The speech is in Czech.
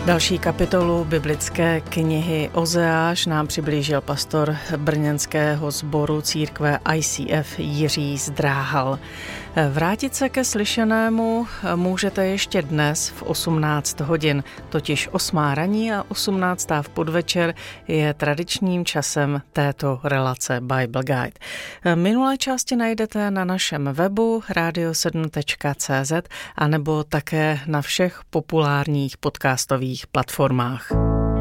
Další kapitolu biblické knihy Ozeáš nám přiblížil pastor brněnského sboru církve ICF Jiří Zdráhal. Vrátit se ke slyšenému můžete ještě dnes v 18 hodin, totiž 8 raní a 18 v podvečer je tradičním časem této relace Bible Guide. Minulé části najdete na našem webu radio7.cz anebo také na všech populárních podcastových platformách.